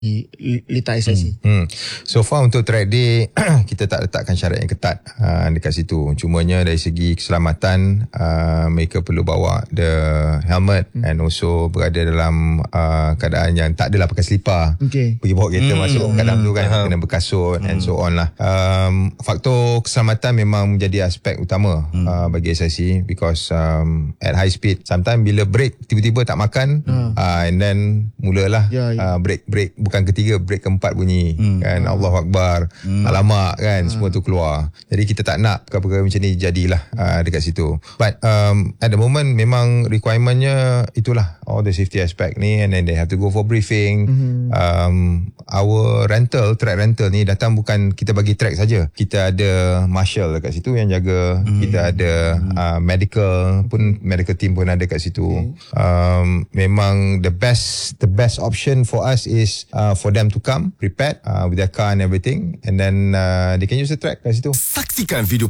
letak SIC. So far untuk track day kita tak letakkan syarat yang ketat dekat situ. Cumanya dari segi keselamatan mereka perlu bawa the helmet and also berada dalam keadaan yang tak adalah pakai selipar. Pergi bawa kereta masuk kadang tu kan kena berkasut and so on lah. Faktor keselamatan memang menjadi aspek utama bagi SIC because at high speed sometimes bila break tiba-tiba tak makan and then mulalah break bukan ketiga, break keempat bunyi kan, Allahu Akbar, alamak kan, semua tu keluar. Jadi kita tak nak perkara-perkara macam ni jadilah dekat situ. But at the moment memang requirementnya itulah, all the safety aspect ni, and then they have to go for briefing. Our track rental ni datang bukan kita bagi track saja. Kita ada marshal dekat situ yang jaga, kita ada medical team pun ada kat situ. Memang the best option for us is for them to come prepared with their car and everything, and then they can use the track kat situ. Saksikan video